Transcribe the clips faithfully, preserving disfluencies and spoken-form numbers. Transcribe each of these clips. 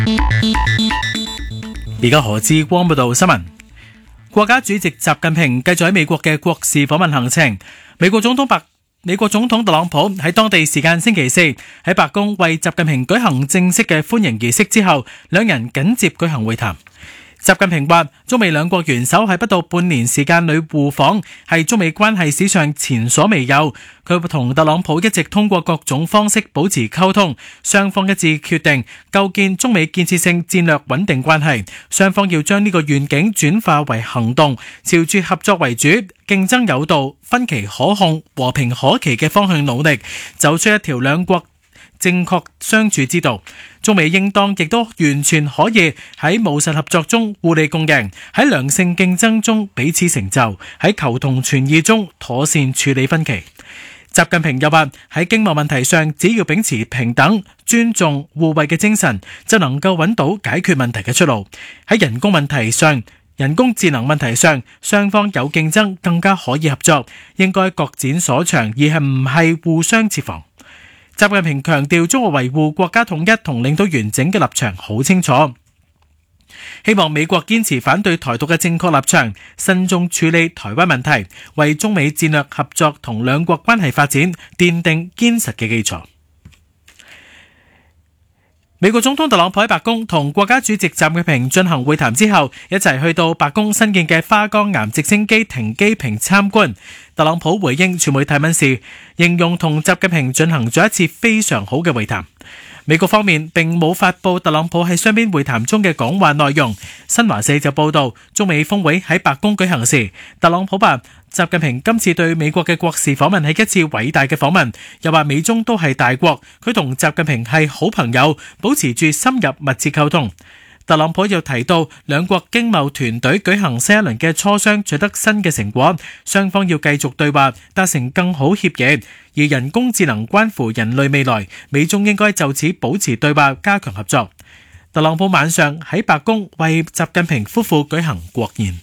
而家何志光報道新聞。國家主席習近平繼續喺美國嘅國事訪問行程。美國總統白美國總統特朗普喺當地時間星期四喺白宮為習近平舉行正式嘅歡迎儀式之後，兩人緊接舉行會談。習近平話，中美兩國元首喺不到半年時間裏互訪，係中美關係史上前所未有。佢同特朗普一直通過各種方式保持溝通，雙方一致決定構建中美建設性戰略穩定關係。雙方要將呢個願景轉化為行動，朝住合作為主、競爭有道、分歧可控、和平可期嘅方向努力，走出一條兩國正確相處之道。中美應當亦都完全可以喺務實合作中互利共贏，喺良性競爭中彼此成就，喺求同存異中妥善處理分歧。習近平又話，喺經貿問題上，只要秉持平等、尊重、互惠嘅精神，就能夠揾到解決問題嘅出路。喺人工問題上、人工智能問題上，雙方有競爭更加可以合作，應該各展所長，而係唔係互相設防。習近平強調，中國維護國家統一同領土完整嘅立場好清楚，希望美國堅持反對台獨嘅正確立場，慎重處理台灣問題，為中美戰略合作同兩國關係發展奠定堅實嘅基礎。美國總統特朗普喺白宮同國家主席習近平進行會談之後，一齊去到白宮新建嘅花崗岩直升機停機坪參觀。特朗普回應傳媒提問時，形容同習近平進行咗一次非常好嘅會談。美國方面並冇發佈特朗普喺雙邊會談中嘅講話內容。新華社就報道，中美峰會喺白宮舉行時，特朗普話習近平今次對美國嘅國事訪問係一次偉大嘅訪問，又話美中都係大國，佢同習近平係好朋友，保持住深入密切溝通。特朗普又提到，兩國經貿團隊舉行新一輪嘅磋商，取得新嘅成果，雙方要繼續對話，達成更好協議。而人工智能關乎人類未來，美中應該就此保持對話，加強合作。特朗普晚上喺白宮為習近平夫婦舉行國宴。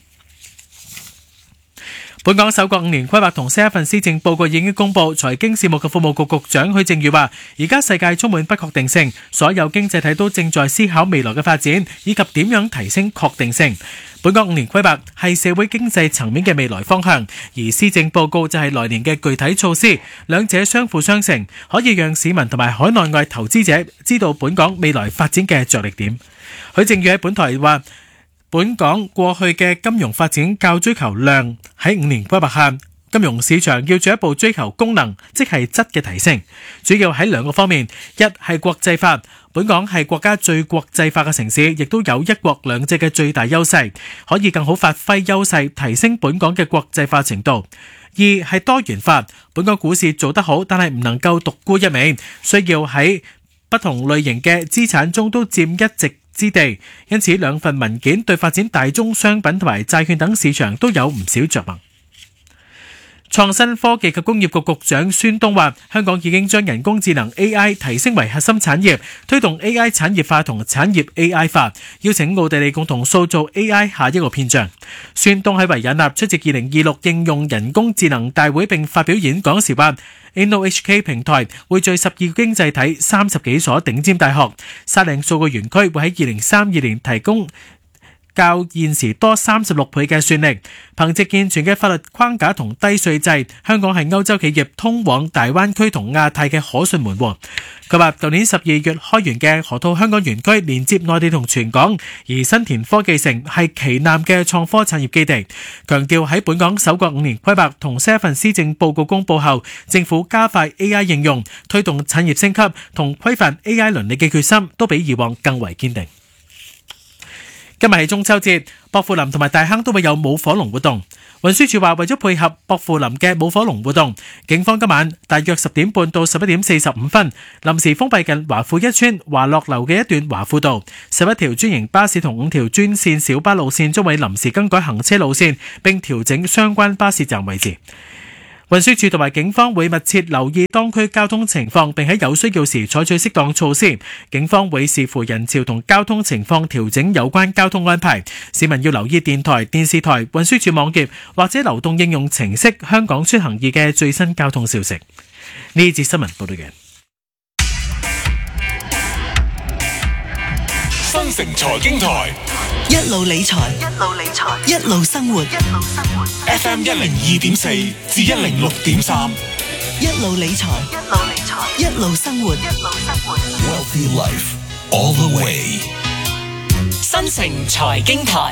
本港首個五年規劃同新一份施政報告已經公布，財經事務及庫務局局長許正宇話，而家世界充滿不確定性，所有經濟體都正在思考未來嘅發展，以及點樣提升確定性。本港五年規劃係社會經濟層面嘅未來方向，而施政報告就係來年嘅具體措施，兩者相輔相成，可以讓市民同埋海內外投資者知道本港未來發展嘅着力點。許正宇喺本台話，本港過去嘅金融發展較追求量，喺五年規劃下，金融市場要進一步追求功能，即係質嘅提升，主要喺兩個方面，一係國際化，本港係國家最國際化嘅城市，亦都有一國兩制嘅最大優勢，可以更好發揮優勢，提升本港嘅國際化程度。二係多元化，本港股市做得好，但係唔能夠獨沽一味，需要喺不同類型嘅資產中都佔一席之地，因此兩份文件對發展大宗商品同埋債券等市場都有唔少着墨。創新科技及工業局局長孫東話，香港已經將人工智能 A I 提升為核心產業，推動 A I 產業化同產業 A I 化，邀請奧地利共同塑造 A I 下一個篇章。孫東喺維也納出席二零二六應用人工智能大會並發表演講時話，InnoHK 平台匯聚十二個經濟體、三十幾所頂尖大學，沙嶺數據園區會喺二零三二年提供較現時多三十六倍嘅算力，憑藉健全嘅法律框架同低稅制，香港係歐洲企業通往大灣區同亞太嘅可信門戶。佢話，舊年十二月開園嘅河套香港園區連接內地同全港，而新田科技城係旗艦嘅創科產業基地。強調喺本港首個五年規劃同新一份施政報告公佈後，政府加快 A I 應用、推動產業升級同規範 A I 倫理嘅決心，都比以往更為堅定。今日係中秋節，薄扶林同埋大坑都會有舞火龍活動。運輸署話，為咗配合薄扶林嘅舞火龍活動，警方今晚大約十點半到十一點四十五分，臨時封閉近華富一村華樂樓嘅一段華富道，十一條專營巴士同五條專線小巴路線將會臨時更改行車路線，並調整相關巴士站位置。運輸署同埋警方會密切留意當區交通情況，並喺有需要時採取適當措施。警方會視乎人潮同交通情況調整有關交通安排。市民要留意電台、電視台、運輸署網頁或者流動應用程式《香港出行易》嘅最新交通消息。呢節新聞報道完。 新城財經台， 一路理財，一路理財，一路生活，一路生活。 F M 一零二點四至一零六點三， 一路理財，一路理財，一路生活，一路生活。 Wealthy Life all the way。 新城財經台，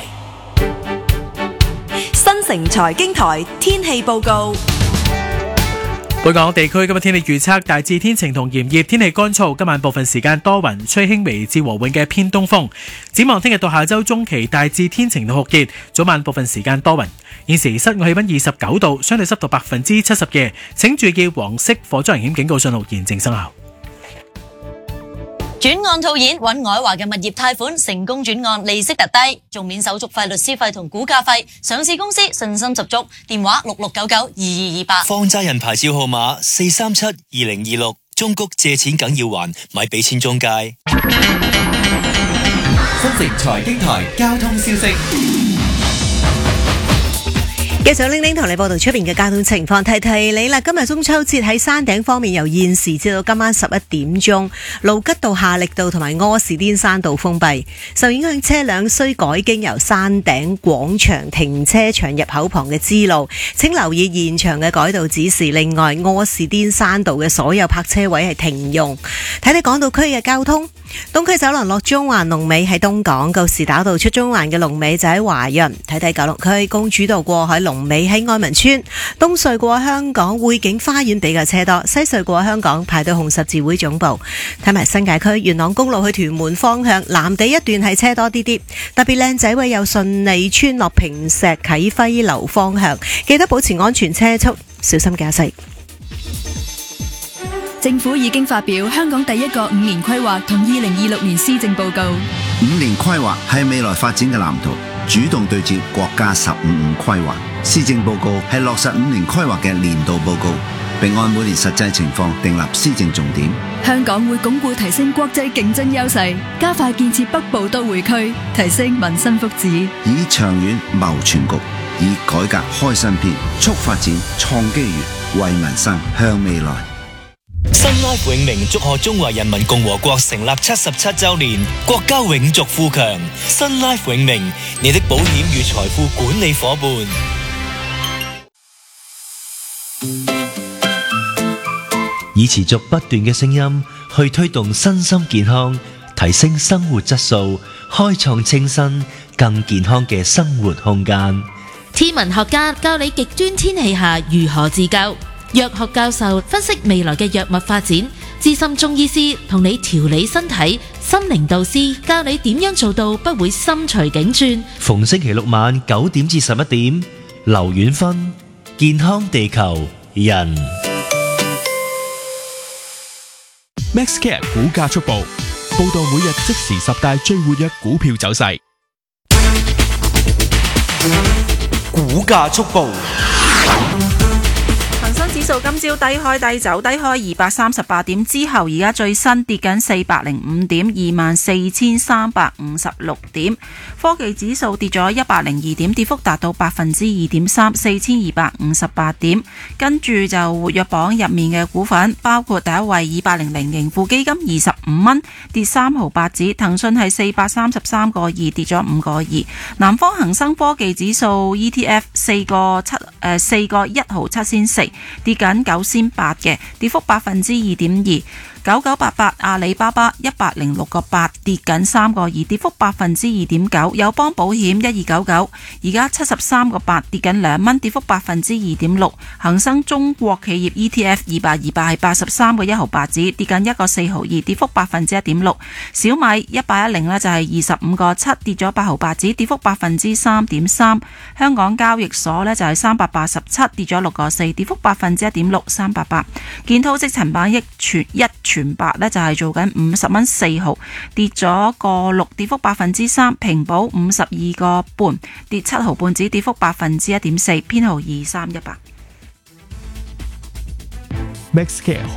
新城財經台天氣報告。 本港地區今日天氣預測大致天晴同炎熱，天氣乾燥。今晚部分時間多雲，吹輕微至和緩嘅偏東風。展望聽日到下周中期大致天晴同酷熱，早晚部分時間多雲。現時室外氣溫二十九度，相對濕度百分之七十嘅，請注意黃色火災危險警告信號現正生效。 轉案套現，尹凱華嘅物業貸款成功轉案，利息特低，仲免手續費、律師費同估價費。上市公司信心十足，電話六六九九二二二八。 放債人牌照號碼四三七二零二六。中谷借錢梗要還，咪俾錢中介。 新城財經台交通消息。 繼續拎拎同你報道出邊嘅交通情況，提提你啦。今日中秋節喺山頂方面，由現時至到今晚十一點鐘，盧吉道、夏力道同埋柯士甸山道封閉，受影響車輛需改經由山頂廣場停車場入口旁嘅支路，請留意現場嘅改道指示。另外，柯士甸山道嘅所有泊車位係停用。睇睇港島區嘅交通，東區走廊落中環龍尾喺東港，告士打道出中環嘅龍尾就喺華潤。睇睇九龍區公主道過海龍尾喺愛民村，東隧過香港匯景花園比較車多，西隧過香港排到紅十字會總部。睇埋新界區元朗公路去屯門方向藍地一段係車多啲啲，特別靚仔位有順利村落坪石啟輝樓方向，記得保持安全車速，小心駕駛。 政府已經發表香港第一個五年規劃同二零二六年施政報告。 五年規劃係未來發展嘅藍圖，主動對接國家十五五規劃。施政報告係落實五年規劃嘅年度報告，並按每年實際情況訂立施政重點。 香港會鞏固提升國際競爭優勢，加快建設北部都會區，提升民生福祉， 以長遠謀全局，以改革開新篇，促發展創機遇，為民生向未來。 新 Life 永明祝賀中華人民共和國成立七十七周年，國家永續富強。新 Life 永明，你的保險與財富管理夥伴。 以持續不斷嘅聲音去推動身心健康，提升生活質素，開創清新更健康嘅生活空間。 天文學家教你極端天氣下如何自救，藥學教授分析未來嘅藥物發展，資深中醫師同你調理身體，心靈導師教你點樣做到不會心隨境轉。 逢星期六晚九點至十一點，劉遠芬健康地球人。 MaxCare 股價速報，報道每日即時十大最活躍股票走勢。 股價速報。 恒生指數今朝低開低走，低開二百三十八點之後，而家最新跌緊四百零五點，二萬四千三百五十六點。科技指數跌咗一百零二點，跌幅達到百分之二點三，四千二百五十八點。跟住就活躍榜入面嘅股份，包括第一位二八零零盈富基金二十五蚊，跌三毫八子。騰訊係四百三十三個二，跌咗五個二。南方恒生科技指數 E T F 四個七誒四個一毫七仙四，跌緊九仙八嘅，跌幅百分之二點二。九九八八阿里巴巴一百零六個八，跌緊三個二，跌幅百分之二點九。友邦保險一二九九，而家七十三個八，跌緊兩蚊，跌幅百分之二點六。恒生中國企業 E T F 二百二百係八十三個一毫八子，跌緊一個四毫二，跌幅百分之一點六。小米一百一零呢就係二十五個七，跌咗八毫八子，跌幅百分之三點三。香港交易所呢就係三百八十七，跌咗六個四，跌幅百分之一點六。三百八建滔積層板一全一全白呢就係做緊五十蚊四毫，跌咗個六，跌幅百分之三。平保五十二個半，跌七毫半子，跌幅百分之一點四，編號二三一八。 MaxCare